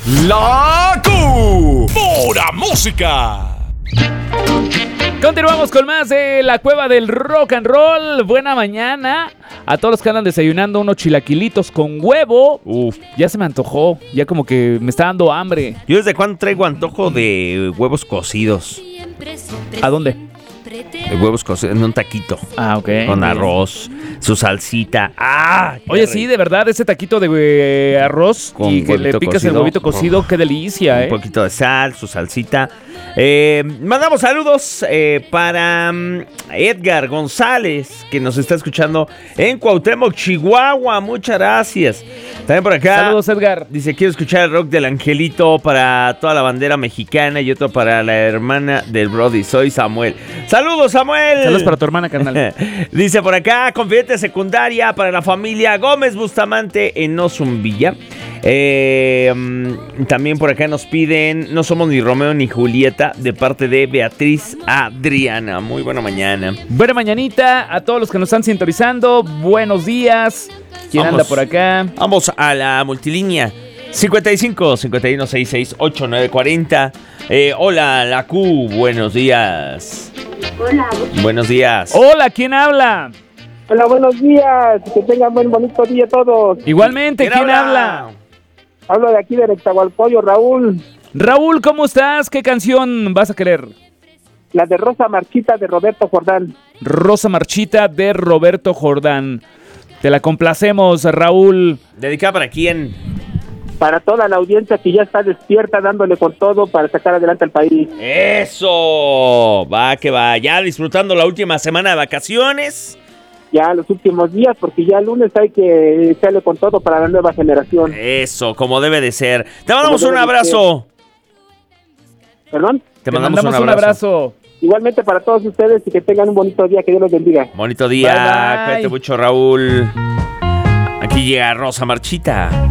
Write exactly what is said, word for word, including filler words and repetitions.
La Q. Pura música. Continuamos con más de la Cueva del Rock and Roll. Buena mañana a todos los que andan desayunando unos chilaquilitos con huevo. Uf, ya se me antojó. Ya como que me está dando hambre. Yo desde cuándo traigo antojo de huevos cocidos. ¿A dónde? De huevos cocidos en un taquito. Ah, ok. Con arroz, su salsita. ¡Ah! Oye, sí, de verdad, ese taquito de eh, arroz Con y que le huevito picas cocido. el huevito cocido, qué delicia, ¿eh? Un poquito de sal, su salsita. Eh, mandamos saludos eh, para um, Edgar González, que nos está escuchando en Cuauhtémoc, Chihuahua. Muchas gracias. También por acá. Saludos, Edgar. Dice, quiero escuchar el rock del Angelito para toda la bandera mexicana y otro para la hermana del Brody. Soy Samuel. ¡Saludos, Samuel! Saludos para tu hermana, carnal. Dice por acá, confidente secundaria para la familia Gómez Bustamante en Ozumbilla. Eh, también por acá nos piden, no somos ni Romeo ni Julieta, de parte de Beatriz Adriana. Muy buena mañana. Buena mañanita a todos los que nos están sintonizando. Buenos días. ¿Quién Vamos. anda por acá? Vamos a la multilínea cincuenta y cinco, cincuenta y uno, sesenta y seis, ochenta y nueve, cuarenta. Eh, hola, la Q, buenos días. Hola. Buenos días. Hola, ¿quién habla? Hola, buenos días. Que tengan buen bonito día todos. Igualmente, ¿quién, ¿Quién habla? habla? Hablo de aquí de Nectahualcoyo, Raúl. Raúl, ¿cómo estás? ¿Qué canción vas a querer? La de Rosa Marchita de Roberto Jordán. Rosa Marchita de Roberto Jordán. Te la complacemos, Raúl. ¿Dedicada para quién? Para toda la audiencia que ya está despierta, dándole con todo para sacar adelante al país. ¡Eso! Va que va. Ya disfrutando la última semana de vacaciones. Ya los últimos días, porque ya el lunes hay que echarle con todo para la nueva generación. Eso, como debe de ser. Te mandamos Como un debe de abrazo. ¿Perdón? Te mandamos, un, abrazo. Igualmente para todos ustedes y que tengan un bonito día, que Dios los bendiga. Bonito día. Bye, bye. Cuídate mucho, Raúl. Aquí llega Rosa Marchita.